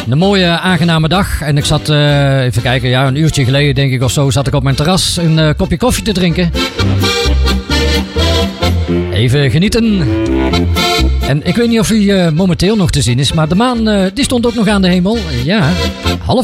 Een mooie, aangename dag. En ik zat, even kijken, ja, een uurtje geleden denk ik of zo, zat ik op mijn terras een kopje koffie te drinken. Even genieten. En ik weet niet of hij momenteel nog te zien is, maar de maan die stond ook nog aan de hemel. Ja,